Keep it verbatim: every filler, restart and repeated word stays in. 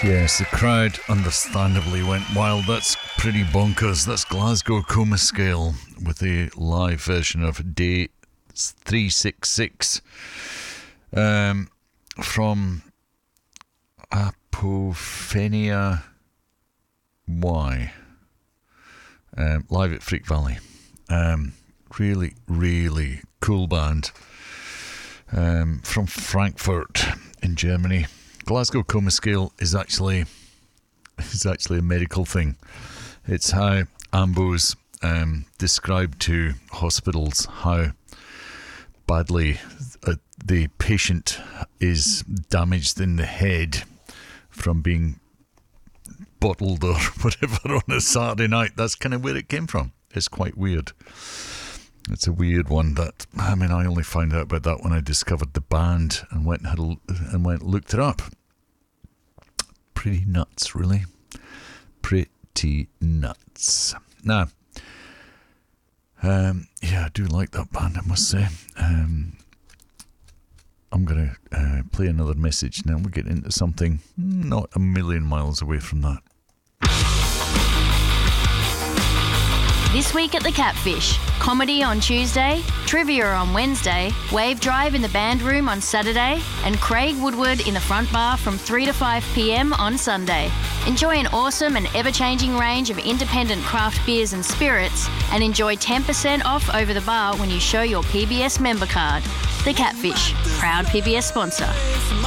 Yes, the crowd understandably went wild. That's pretty bonkers. That's Glasgow Coma Scale with a live version of Day three sixty-six um, from Apophenia Y, um, live at Freak Valley. Um, really, really cool band um, from Frankfurt in Germany. Glasgow Coma Scale is actually is actually a medical thing. It's how AMBO's um, described to hospitals how badly uh, the patient is damaged in the head from being bottled or whatever on a Saturday night. That's kind of where it came from. It's quite weird. It's a weird one that, I mean, I only found out about that when I discovered the band and went and, had a, and went and looked it up. Pretty nuts, really. Pretty nuts. Now, um, yeah, I do like that band, I must say. Um, I'm going to uh, play another message now. We'll get into something not a million miles away from that. This week at the Catfish, comedy on Tuesday, trivia on Wednesday, Wave Drive in the band room on Saturday, and Craig Woodward in the front bar from three to five p.m. on Sunday. Enjoy an awesome and ever-changing range of independent craft beers and spirits, and enjoy ten percent off over the bar when you show your P B S member card. The Catfish, proud P B S sponsor.